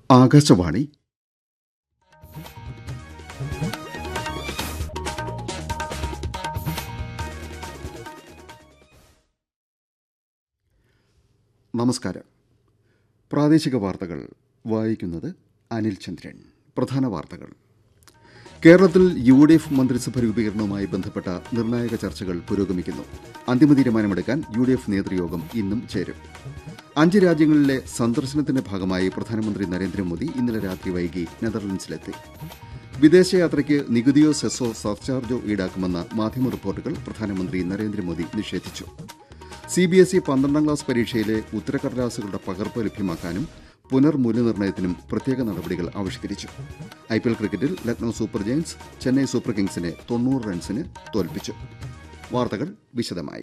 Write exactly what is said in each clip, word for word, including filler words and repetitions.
ആകാശവാണി. നമസ്കാരം. പ്രാദേശിക വാർത്തകൾ വായിക്കുന്നത് അനിൽ ചന്ദ്രൻ. പ്രധാന വാർത്തകൾ. കേരളത്തിൽ യു ഡി എഫ് മന്ത്രിസഭ രൂപീകരണവുമായി ബന്ധപ്പെട്ട നിർണായക ചർച്ചകൾ പുരോഗമിക്കുന്നു. അന്തിമ തീരുമാനമെടുക്കാൻ യു ഡി എഫ് നേതൃയോഗം ഇന്നും ചേരും. അഞ്ച് രാജ്യങ്ങളിലെ സന്ദർശനത്തിന്റെ ഭാഗമായി പ്രധാനമന്ത്രി നരേന്ദ്രമോദി ഇന്നലെ രാത്രി വൈകി നെതർലൻഡ്സിലെത്തി. വിദേശയാത്രയ്ക്ക് നികുതിയോ സെസ്സോ സർചാർജോ ഈടാക്കുമെന്ന മാധ്യമ റിപ്പോർട്ടുകൾ പ്രധാനമന്ത്രി നരേന്ദ്രമോദി നിഷേധിച്ചു. സി ബി എസ് ഇ പന്ത്രണ്ടാം ക്ലാസ് പരീക്ഷയിലെ ഉത്തരക്കടലാസുകളുടെ പകർപ്പ് ലഭ്യമാക്കാനും പുനർമൂല്യനിർണ്ണയത്തിനും പ്രത്യേക നടപടികൾ ആവിഷ്കരിച്ചു. ഐ പി എൽ ക്രിക്കറ്റിൽ Lucknow super Giants Chennai super കിങ്സിനെ തൊണ്ണൂറ് റൺസിന് തോൽപ്പിച്ചു. വാർത്തകൾ വിശദമായി.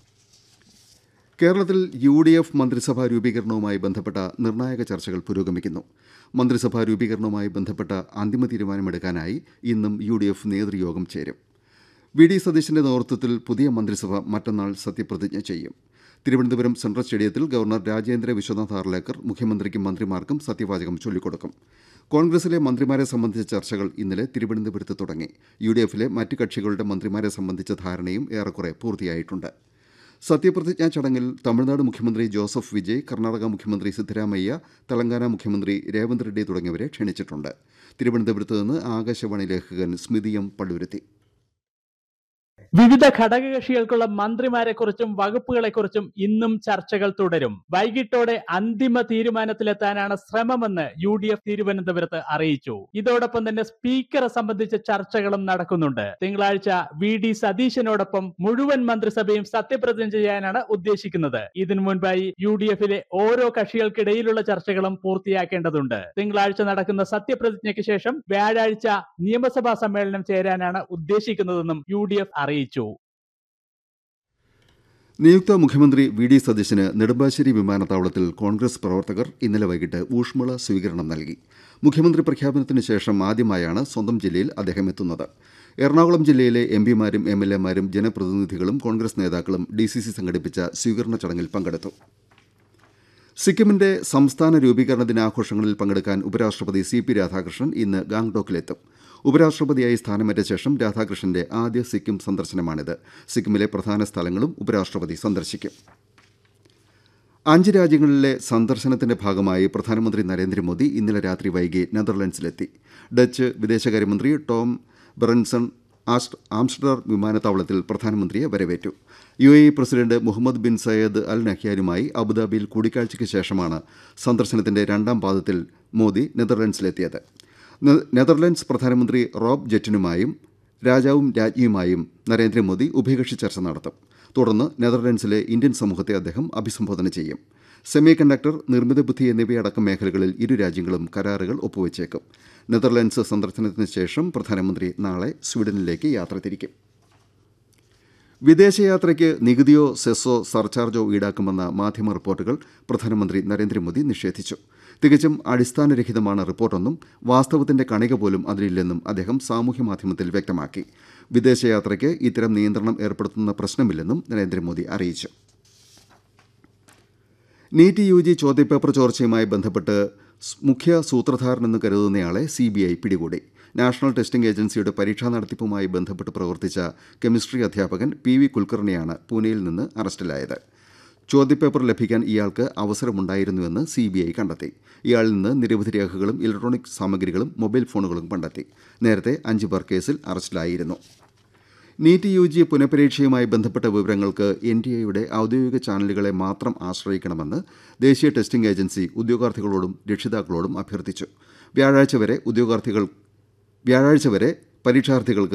കേരളത്തിൽ യു ഡി എഫ് മന്ത്രിസഭാ രൂപീകരണവുമായി ബന്ധപ്പെട്ട നിർണായക ചർച്ചകൾ പുരോഗമിക്കുന്നു. മന്ത്രിസഭാ രൂപീകരണവുമായി ബന്ധപ്പെട്ട അന്തിമ തീരുമാനമെടുക്കാനായി ഇന്നും യു ഡി എഫ് നേതൃയോഗം ചേരും. വി ഡി സതീശന്റെ നേതൃത്വത്തിൽ പുതിയ മന്ത്രിസഭ മറ്റന്നാൾ സത്യപ്രതിജ്ഞ ചെയ്യും. തിരുവനന്തപുരം സെൻട്രൽ സ്റ്റേഡിയത്തിൽ ഗവർണർ രാജേന്ദ്ര വിശ്വനാഥ് ആർലേക്കർ മുഖ്യമന്ത്രിക്കും മന്ത്രിമാർക്കും സത്യവാചകം ചൊല്ലിക്കൊടുക്കും. കോൺഗ്രസിലെ മന്ത്രിമാരെ സംബന്ധിച്ച ചർച്ചകൾ ഇന്നലെ തിരുവനന്തപുരത്ത് തുടങ്ങി. യു ഡി എഫിലെ മറ്റ് കക്ഷികളുടെ മന്ത്രിമാരെ സംബന്ധിച്ച ധാരണയും ഏറെക്കുറെ പൂർത്തിയായിട്ടുണ്ട്. സത്യപ്രതിജ്ഞാ ചടങ്ങിൽ തമിഴ്നാട് മുഖ്യമന്ത്രി ജോസഫ് വിജയ്, കർണാടക മുഖ്യമന്ത്രി സിദ്ധരാമയ്യ, തെലങ്കാന മുഖ്യമന്ത്രി രേവന്ത് റെഡ്ഡി തുടങ്ങിയവരെ ക്ഷണിച്ചിട്ടുണ്ട്. തിരുവനന്തപുരത്ത് നിന്ന് ആകാശവാണി ലേഖകൻ സ്മിതി എം പള്ളുരുത്തി. വിവിധ ഘടകകക്ഷികൾക്കുള്ള മന്ത്രിമാരെക്കുറിച്ചും വകുപ്പുകളെക്കുറിച്ചും ഇന്നും ചർച്ചകൾ തുടരും. വൈകിട്ടോടെ അന്തിമ തീരുമാനത്തിലെത്താനാണ് ശ്രമമെന്ന് യു ഡി എഫ് തിരുവനന്തപുരത്ത് അറിയിച്ചു. ഇതോടൊപ്പം തന്നെ സ്പീക്കറെ സംബന്ധിച്ച ചർച്ചകളും നടക്കുന്നുണ്ട്. തിങ്കളാഴ്ച വി ഡി സതീശനോടൊപ്പം മുഴുവൻ മന്ത്രിസഭയും സത്യപ്രതിജ്ഞ ചെയ്യാനാണ് ഉദ്ദേശിക്കുന്നത്. ഇതിനു മുൻപായി യു ഡി എഫിലെ ഓരോ കക്ഷികൾക്കിടയിലുള്ള ചർച്ചകളും പൂർത്തിയാക്കേണ്ടതുണ്ട്. തിങ്കളാഴ്ച നടക്കുന്ന സത്യപ്രതിജ്ഞയ്ക്ക് ശേഷം വ്യാഴാഴ്ച നിയമസഭാ സമ്മേളനം ചേരാനാണ് ഉദ്ദേശിക്കുന്നതെന്നും യു ഡി എഫ് അറിയിച്ചു. നിയുക്ത മുഖ്യമന്ത്രി വി ഡി സതീശന് നെടുമ്പാശ്ശേരി വിമാനത്താവളത്തിൽ കോൺഗ്രസ് പ്രവർത്തകർ ഇന്നലെ വൈകിട്ട് ഊഷ്മള സ്വീകരണം നൽകി. മുഖ്യമന്ത്രി പ്രഖ്യാപനത്തിന് ശേഷം ആദ്യമായാണ് സ്വന്തം ജില്ലയിൽ അദ്ദേഹം എത്തുന്നത്. എറണാകുളം ജില്ലയിലെ എം പിമാരും എം എൽ എമാരും ജനപ്രതിനിധികളും കോൺഗ്രസ് നേതാക്കളും ഡി സി സി സംഘടിപ്പിച്ച സ്വീകരണ ചടങ്ങിൽ പങ്കെടുത്തു. സിക്കിമിന്റെ സംസ്ഥാന രൂപീകരണ ദിനാഘോഷങ്ങളിൽ പങ്കെടുക്കാൻ ഉപരാഷ്ട്രപതി സി പി രാധാകൃഷ്ണൻ ഇന്ന് ഗാംഗ്ടോക്കിലെത്തും. ഉപരാഷ്ട്രപതിയായി സ്ഥാനമേറ്റ ശേഷം രാധാകൃഷ്ണന്റെ ആദ്യ സിക്കിം സന്ദർശനമാണിത്. സിക്കിമിലെ പ്രധാന സ്ഥലങ്ങളും ഉപരാഷ്ട്രപതി സന്ദർശിക്കും. അഞ്ച് രാജ്യങ്ങളിലെ സന്ദർശനത്തിന്റെ ഭാഗമായി പ്രധാനമന്ത്രി നരേന്ദ്രമോദി ഇന്നലെ രാത്രി വൈകി നെതർലൻഡ്സിലെത്തി. ഡച്ച് വിദേശകാര്യമന്ത്രി ടോം ബെറൻസൺ ആംസ്റ്റർഡാം വിമാനത്താവളത്തിൽ പ്രധാനമന്ത്രിയെ വരവേറ്റു. U A E president Muhammad bin Syed അൽ നഹ്യാനുമായി അബുദാബിയിൽ കൂടിക്കാഴ്ചയ്ക്ക് ശേഷമാണ് സന്ദർശനത്തിന്റെ രണ്ടാം പാദത്തിൽ മോദി നെതർലൻഡ്സിലെത്തിയത്. നെതർലൻഡ്സ് പ്രധാനമന്ത്രി റോബ് ജെറ്റിനുമായും രാജാവും രാജ്ഞിയുമായും നരേന്ദ്രമോദി ഉഭയകക്ഷി ചർച്ച നടത്തും. തുടർന്ന് നെതർലൻഡ്സിലെ ഇന്ത്യൻ സമൂഹത്തെ അദ്ദേഹം അഭിസംബോധന ചെയ്യും. സെമി കണ്ടക്ടർ, നിർമ്മിത ബുദ്ധി എന്നിവയടക്കം മേഖലകളിൽ ഇരു രാജ്യങ്ങളും കരാറുകൾ ഒപ്പുവച്ചേക്കും. നെതർലൻഡ്സ് സന്ദർശനത്തിന് ശേഷം പ്രധാനമന്ത്രി നാളെ സ്വീഡനിലേക്ക് യാത്ര തിരിക്കും. വിദേശയാത്രയ്ക്ക് നികുതിയോ സെസ്സോ സർചാർജോ ഈടാക്കുമെന്ന മാധ്യമ റിപ്പോർട്ടുകൾ പ്രധാനമന്ത്രി നരേന്ദ്രമോദി നിഷേധിച്ചു. തികച്ചും അടിസ്ഥാനരഹിതമാണ് റിപ്പോർട്ടെന്നും വാസ്തവത്തിന്റെ കണിക പോലും അതിലില്ലെന്നും അദ്ദേഹം സാമൂഹ്യ മാധ്യമത്തിൽ വ്യക്തമാക്കി. വിദേശയാത്രയ്ക്ക് ഇത്തരം നിയന്ത്രണം ഏർപ്പെടുത്തുന്ന പ്രശ്നമില്ലെന്നും നരേന്ദ്രമോദി അറിയിച്ചു. നീറ്റ് യു ജി ചോദ്യപേപ്പർ ചോർച്ചയുമായി ബന്ധപ്പെട്ട് മുഖ്യ സൂത്രധാരനെന്ന് കരുതുന്നയാളെ സി ബി ഐ പിടികൂടി. നാഷണൽ ടെസ്റ്റിംഗ് ഏജൻസിയുടെ പരീക്ഷാ നടത്തിപ്പുമായി ബന്ധപ്പെട്ട് പ്രവർത്തിച്ച കെമിസ്ട്രി അധ്യാപകൻ പി വി കുൽക്കർണിയാണ് പൂനെയിൽ നിന്ന് അറസ്റ്റിലായത്. ചോദ്യപേപ്പർ ലഭിക്കാൻ ഇയാൾക്ക് അവസരമുണ്ടായിരുന്നുവെന്ന് സി ബി ഐ കണ്ടെത്തി. ഇയാളിൽ നിന്ന് നിരവധി രേഖകളും ഇലക്ട്രോണിക് സാമഗ്രികളും മൊബൈൽ ഫോണുകളും കണ്ടെത്തി. നേരത്തെ അഞ്ചു പേർ കേസിൽ അറസ്റ്റിലായിരുന്നു. നീറ്റ് യു ജി പുനഃപരീക്ഷയുമായി ബന്ധപ്പെട്ട വിവരങ്ങൾക്ക് എൻ ടി എയുടെ ഔദ്യോഗിക ചാനലുകളെ മാത്രം ആശ്രയിക്കണമെന്ന് ദേശീയ ടെസ്റ്റിംഗ് ഏജൻസി ഉദ്യോഗാർത്ഥികളോടും രക്ഷിതാക്കളോടും അഭ്യർത്ഥിച്ചു. വ്യാഴാഴ്ച വരെ ഉദ്യോഗാർത്ഥികൾ വ്യാഴാഴ്ച വരെ പരീക്ഷാർത്ഥികൾക്ക്